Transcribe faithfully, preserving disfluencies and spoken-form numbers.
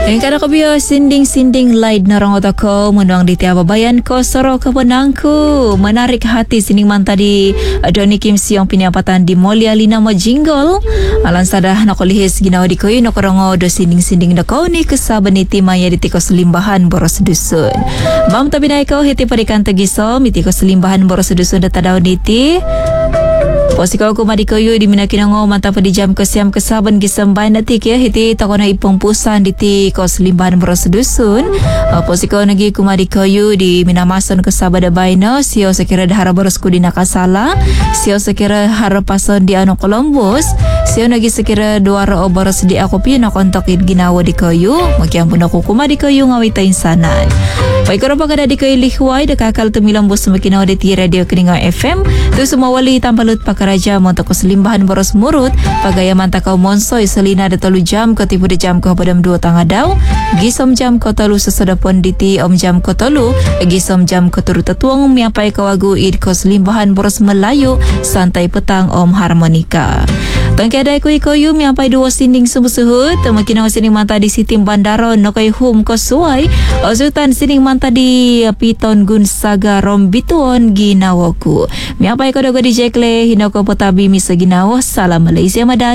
Yang kada ko biyo sinding-sinding light na rong otako menuang di tiap bayan ko soro kebenangku menarik hati sinding man tadi Doni Kim Siong piniapatan di Molia Lina mo jingle alan sadah nako lihis ginawa di koyo nako rongo do sinding-sinding nako ni kesabaniti maya di tikos limbahan boros dusun bam tabi nai ko hiti parikan tegiso miti kos limbahan boros dusun data daun niti Posiko ko madikoyo di minakinango mantap di jam kesiam kesaban gisambai natik ya hiti takona ipong pusan di ti kos limbahan boros dusun. Uh, posiko nagi ko madikoyo di minamason kesabada baino sio sekira dahara boros kudina kasala sio sekira harapason di ano Columbus sio nagi sekira dua ro boros di ako pino kontokit ginawa di koyo makiam pun ako kumadikoyo ngawita insanan. Baik kalau pagada di koyo lihwai dekakal tumilang bos makinawa di ti radio Keninga F M tu semua wali tampalut pakaraja montok keselimbahan boros murut pagaya mantakau monsoy selina de tolu jam ketipu de jam ko padam dua tanga daw gisom jam ko tolu sesodapon diti om jam ko tolu gisom jam ko turu tetuang miapai kawagu id ko selimbahan boros Melayu santai petang om harmonika tangkada ko ikoyu miapai dua sinding sumusuhut makinawa sinding manta di sitim bandaro nokai hum ko suai ozutan sinding manta di piton gunsaga rombituon ginawaku miapai ko dogo di jekle hinoko potabi misa ginawa salam Malaysia madan